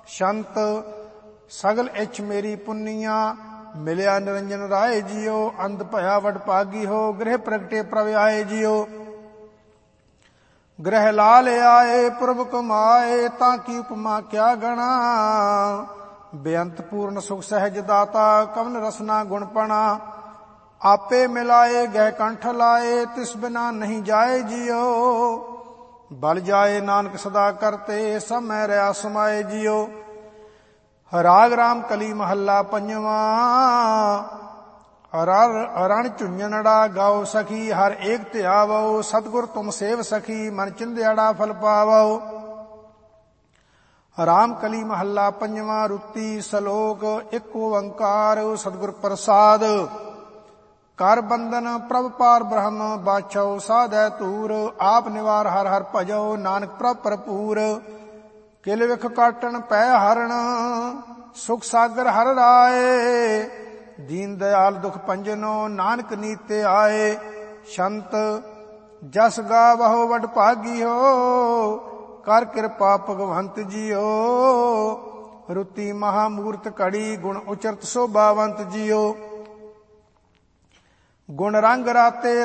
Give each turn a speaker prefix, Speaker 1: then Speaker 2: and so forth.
Speaker 1: ਸ਼ੰਤ ਸਗਲ ਇੱਛ ਮੇਰੀ ਪੁੰਨੀਆਂ, ਮਿਲਿਆ ਨਿਰੰਜਨ ਰਾਏ ਜੀਓ। ਅੰਧ ਭਇਆ ਵਡ ਭਾਗੀ ਹੋ, ਗ੍ਰਹਿ ਪ੍ਰਗਟੇ ਪ੍ਰਭ ਆਏ ਜੀਓ। ਗ੍ਰਹਿ ਲਾਲ ਆਏ ਪ੍ਰਭ ਕਮਾਏ, ਤਾਂ ਕੀ ਉਪਮਾ ਕਿਆ ਗਣਾ। ਬੇਅੰਤ ਪੂਰਨ ਸੁਖ ਸਹਿਜ ਦਾਤਾ, ਕਵਨ ਰਸਨਾ ਗੁਣਪਣਾ। ਆਪੇ ਮਿਲਾਏ ਗਹਿ ਕੰਠ ਲਾਏ, ਤਿਸ ਬਿਨਾ ਨਹੀਂ ਜਾਏ ਜੀਓ। ਬਲ ਜਾਏ ਨਾਨਕ ਸਦਾ ਕਰਤੇ, ਸਭ ਮੈਂ ਰਿਆ ਸਮਾਏ ਜੀਓ। ਰਾਗ ਰਾਮ ਕਲੀ ਮਹੱਲਾ ਪੰਜਵਾਂ। ਰਣ ਝੁੰਝਣੜਾ ਗਾਓ ਸਖੀ, ਹਰ ਏਕ ਧਿਆਵੋ। ਸਤਿਗੁਰ ਤੁਮ ਸੇਵ ਸਖੀ, ਮਨ ਚਿੰਧਿਆੜਾ ਫਲ ਪਾਵੋ। ਰਾਮ ਕਲੀ ਮਹੱਲਾ ਪੰਜਵਾਂ। ਰੁੱਤੀ ਸਲੋਕ ਇੱਕ ਓੰਕਾਰ, ਸਤਿਗੁਰ ਪ੍ਰਸਾਦ। ਕਰ ਬੰਦਨ ਪ੍ਰਭ ਪਾਰ ਬ੍ਰਹਮ, ਬਾਛੋ ਸਾਧੈ ਧੂਰ। ਆਪ ਨਿਵਾਰ ਹਰ ਹਰ ਭਜੋ, ਨਾਨਕ ਪ੍ਰਭ ਭਰਪੂਰ। ਕਿਲ ਵਿਖ ਕਾਟਣ ਪੈ ਹਰਣ, ਸੁਖ ਸਾਗਰ ਹਰ ਰਾਏ। ਦੀਨ ਦਿਆਲ ਦੁਖ ਭੰਜਨੋ, ਨਾਨਕ ਨੀਤੇ ਆਏ। ਸ਼ੰਤ ਜਸ ਗਾਵਹੁ ਵਡ ਭਾਗੀ ਹੋ, ਕਰ ਕਿਰਪਾ ਭਗਵੰਤ ਜੀਓ। ਰੁੱਤੀ ਮਹਾਮੂਰਤ ਘੜੀ, ਗੁਣ ਉਚਰਤ ਸੋਭਾਵੰਤ ਜੀਓ। ਗੁਣ ਰੰਗ ਰਾਤੇ